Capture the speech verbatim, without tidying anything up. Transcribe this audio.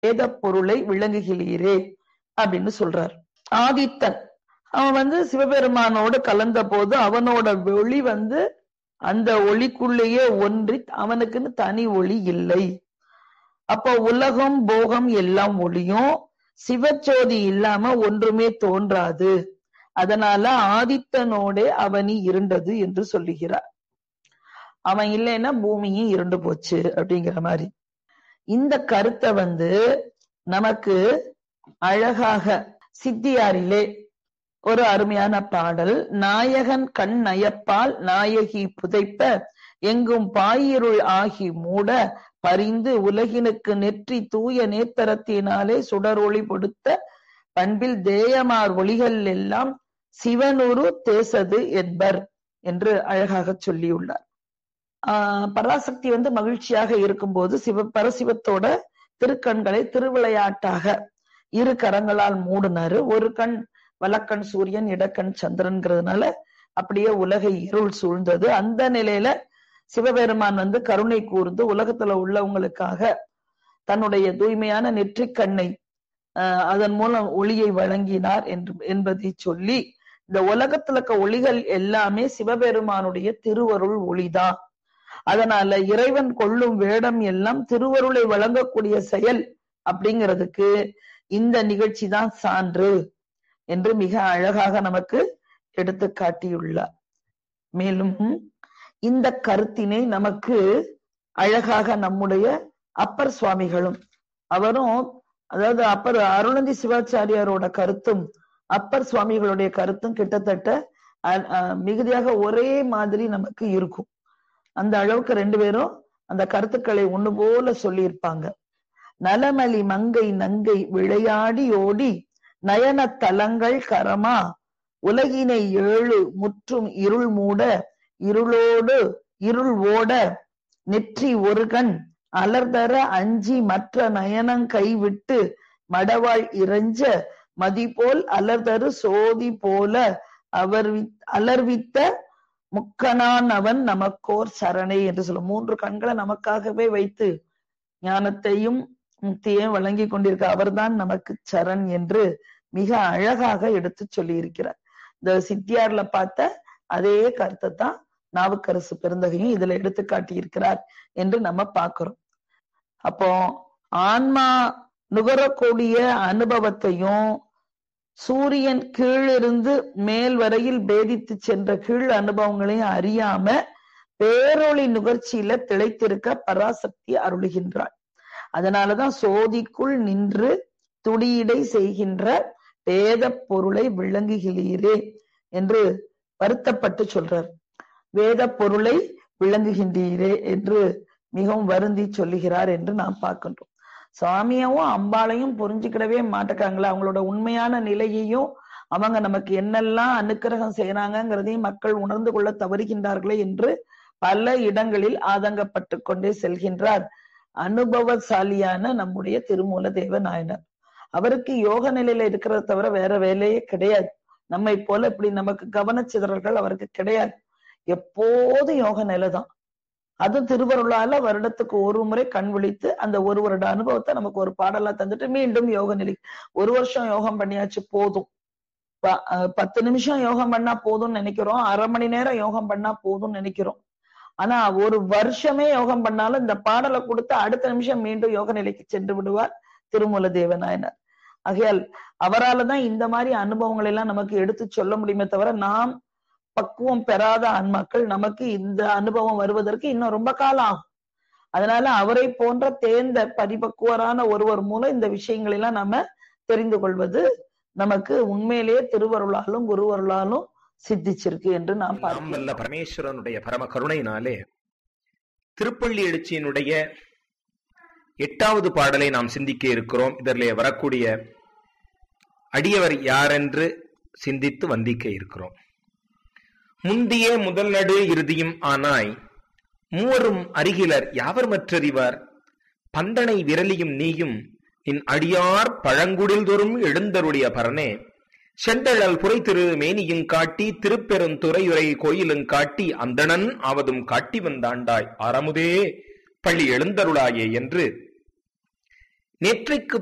வேத பொருளை விளங்குகிறீரே அப்படின்னு சொல்றார். ஆதித்தன் அவன் வந்து சிவபெருமானோடு கலந்த போது அவனோட ஒளி வந்து அந்த ஒளிக்குள்ளேயே ஒன்றி அவனுக்குன்னு தனி ஒளி இல்லை. அப்போ உலகம் போகம் எல்லாம் ஒளியும், சிவச்சோதி இல்லாம ஒன்றுமே தோன்றாது. அதனால ஆதித்தனோட அவனி இருண்டது என்று சொல்லுகிறார். அவன் இல்லைன்னா பூமியும் இருண்டு போச்சு அப்படிங்கிற மாதிரி. இந்த கருத்தை வந்து நமக்கு அழகாக சித்தியாரிலே ஒரு அருமையான பாடல், நாயகன் கண் நயப்பால் நாயகி புதைப்ப எங்கும் பாயிருள் ஆகி மூட பரிந்து உலகினுக்கு நெற்றி தூய நேத்தரத்தினாலே சுடரொளி கொடுத்த பண்பில் தேயமார் ஒளிகள் எல்லாம் சிவனுரு தேசது என்பர் என்று அழகாக சொல்லியுள்ளார். ஆஹ் பராசக்தி வந்து மகிழ்ச்சியாக இருக்கும்போது சிவ பரசிவத்தோட திருக்கண்களை திருவிளையாட்டாக இரு கரங்களால் மூடினாரு. ஒரு கண் வலக்கண் சூரியன், இடக்கண் சந்திரன்கிறதுனால அப்படியே உலகை இருள் சூழ்ந்தது. அந்த நிலையில சிவபெருமான் வந்து கருணை கூர்ந்து உலகத்துல உள்ளவங்களுக்காக தன்னுடைய தூய்மையான நெற்றிக்கண்ணை அஹ் அதன் மூலம் ஒளியை வழங்கினார் என்று என்பதை சொல்லி, இந்த உலகத்துல இருக்க ஒளிகள் எல்லாமே சிவபெருமானுடைய திருவருள் ஒளிதான். அதனால இறைவன் கொள்ளும் வேடம் எல்லாம் திருவருளை வழங்கக்கூடிய செயல் அப்படிங்கிறதுக்கு இந்த நிகழ்ச்சி தான் சான்று என்று மிக அழகாக நமக்கு எடுத்து காட்டியுள்ளார். மேலும் இந்த கருத்தினை நமக்கு அழகாக நம்முடைய அப்பர் சுவாமிகளும், அவரும் அதாவது அப்பர் அருணந்தி சிவாச்சாரியாரோட கருத்தும் அப்பர் சுவாமிகளுடைய கருத்தும் கிட்டத்தட்ட மிகுதியாக ஒரே மாதிரி நமக்கு இருக்கும். அந்த அளவுக்கு ரெண்டு பேரும் அந்த கருத்துக்களை ஒண்ணு போல சொல்லியிருப்பாங்க. நலமலி மங்கை நங்கை விளையாடி ஓடி நயன தலங்கள் கரமா உலகினை ஏழு முற்றும் இருள் மூட இருளோடு இருள் ஓட நெற்றி ஒரு கண் அலர்தர அஞ்சி மற்ற நயனங் கைவிட்டு மடவாள் இறைஞ்ச மதிபோல் அலர்தரு சோதி போல அவர் அலர்வித்த முக்கனான் அவன் நமக்கோர் சரணை என்று சொல்லும். மூன்று கண்களை நமக்காகவே வைத்து ஞானத்தையும் முக்தியையும் வழங்கி கொண்டிருக்க அவர்தான் நமக்கு சரண் என்று மிக அழகாக எடுத்து சொல்லி இருக்கிறார். இந்த சித்தியார்ல பார்த்த அதே கருத்தை தான் நாவுக்கரசு பெருந்தகையும் இதுல எடுத்து காட்டி இருக்கிறார் என்று நம்ம பார்க்கிறோம். அப்போ ஆன்மா நுகரக்கூடிய அனுபவத்தையும் சூரியன் கீழிருந்து மேல் வரையில் பேதித்து சென்ற கீழ் அனுபவங்களையும் அறியாம பேரொளி நுகர்ச்சியில திளைத்திருக்க பராசக்தி அருளுகின்றாள். அதனாலதான் சோதிக்குள் நின்று துடியடை செய்கின்ற வேத பொருளை விளங்குகிறீரே என்று வருத்தப்பட்டு சொல்றார். வேத பொருளை விளங்குகின்றீரே என்று மிகவும் வருந்தி சொல்லுகிறார் என்று நாம் பார்க்கின்றோம். சுவாமியவும் அம்பாளையும் புரிஞ்சுக்கிடவே மாட்டேக்காங்களா, அவங்களோட உண்மையான நிலையையும் அவங்க நமக்கு என்னெல்லாம் அனுக்கிரகம் செய்யறாங்கிறதையும் மக்கள் உணர்ந்து கொள்ள தவறுகின்றார்களே என்று பல இடங்களில் ஆதங்கப்பட்டு கொண்டே செல்கின்றார் அனுபவசாலியான நம்முடைய திருமூல தேவ நாயனர். அவருக்கு யோக நிலையில இருக்கிறத தவிர வேற வேலையே கிடையாது. நம்மை போல இப்படி நமக்கு கவனச்சிதறல்கள் அவருக்கு கிடையாது. எப்போதும் யோக நிலைதான். அது திருவருளால வருடத்துக்கு ஒரு முறை கண் விழித்து அந்த ஒரு வருட அனுபவத்தை நமக்கு ஒரு பாடலா தந்துட்டு மீண்டும் யோக நிலை. ஒரு வருஷம் யோகம் பண்ணியாச்சு போதும், பத்து நிமிஷம் யோகம் பண்ணா போதும்னு நினைக்கிறோம், அரை மணி நேரம் யோகம் பண்ணா போதும்னு நினைக்கிறோம். ஆனா ஒரு வருஷமே யோகம் பண்ணாலும் இந்த பாடலை கொடுத்து அடுத்த நிமிஷம் மீண்டும் யோக நிலைக்கு சென்று விடுவார் திருமூல தேவநாயனர். ஆகையால் அவரால்தான் இந்த மாதிரி அனுபவங்கள் எல்லாம் நமக்கு எடுத்து சொல்ல முடியுமே தவிர நாம் பக்குவம் பெறாத ஆன்மாக்கள் நமக்கு இந்த அனுபவம் வருவதற்கு இன்னும் ரொம்ப காலம் ஆகும். அதனால அவரை போன்ற தேர்ந்த பரிபக்குவரான ஒருவர் மூலம் இந்த விஷயங்கள் எல்லாம் நம்ம தெரிந்து கொள்வது நமக்கு உண்மையிலேயே திருவருளாலும் குருவருளாலும் சித்திச்சிருக்கு என்று நாம் பார்க்கிறோம். பரமேஸ்வரனுடைய பரம கருணையினாலே திருப்பள்ளி எழுச்சியினுடைய எட்டாவது பாடலை நாம் சிந்திக்க இருக்கிறோம். இதரிலே வரக்கூடிய அடியவர் யாரென்று சிந்தித்து வந்திக்க இருக்கிறோம். முந்திய முதல் நடு இறுதியும் ஆனாய் மூவரும் அருகிலர் யாவர் மற்றறிவார் பந்தனை விரலியும் நீயும் நின் அடியார் பழங்குடில் தோறும் எழுந்தருடைய பரனே செந்தழல் புரை திரு மேனியும் காட்டி திருப்பெருந்துறையுரை கோயிலும் காட்டி அந்தணன் ஆவதும் காட்டி வந்தாண்டாய் ஆரமுதே பள்ளி எழுந்தருளாயே என்று நேற்றைக்கு